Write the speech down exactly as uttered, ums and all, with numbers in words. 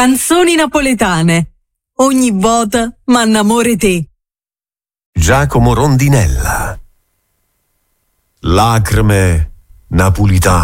Canzoni napoletane. Ogni volta m'annamore te. Giacomo Rondinella. Lacrime napolitane.